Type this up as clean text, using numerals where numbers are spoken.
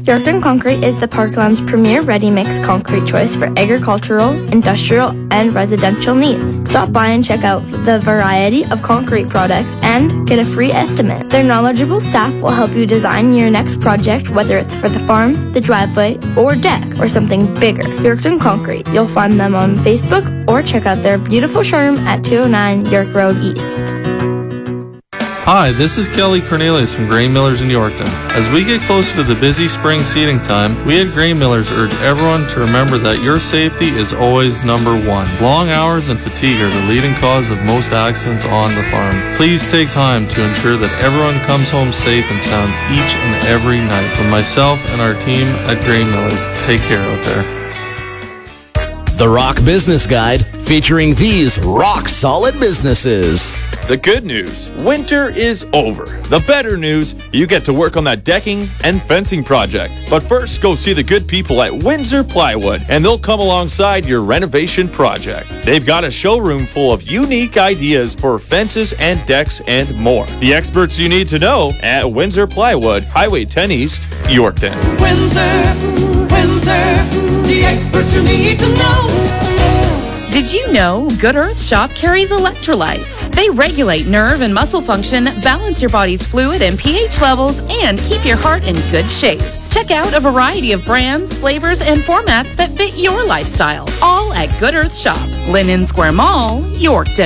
Yorkton Concrete is the Parkland's premier ready-mix concrete choice for agricultural, industrial, and residential needs. Stop by and check out the variety of concrete products and get a free estimate. Their knowledgeable staff will help you design your next project, whether it's for the farm, the driveway, or deck, or something bigger. Yorkton Concrete. You'll find them on Facebook or check out their beautiful showroom at 209 York Road East. Hi, this is Kelly Cornelius from Grain Millers in Yorkton. As we get closer to the busy spring seeding time, we at Grain Millers urge everyone to remember that your safety is always number one. Long hours and fatigue are the leading cause of most accidents on the farm. Please take time to ensure that everyone comes home safe and sound each and every night. From myself and our team at Grain Millers, take care out there. The Rock Business Guide, featuring these rock-solid businesses. The good news, winter is over. The better news, you get to work on that decking and fencing project. But first, go see the good people at Windsor Plywood, and they'll come alongside your renovation project. They've got a showroom full of unique ideas for fences and decks and more. The experts you need to know at Windsor Plywood, Highway 10 East, Yorkton. Windsor, the experts you need to know. Did you know Good Earth Shop carries electrolytes? They regulate nerve and muscle function, balance your body's fluid and pH levels, and keep your heart in good shape. Check out a variety of brands, flavors, and formats that fit your lifestyle, all at Good Earth Shop, Linden Square Mall, Yorkton.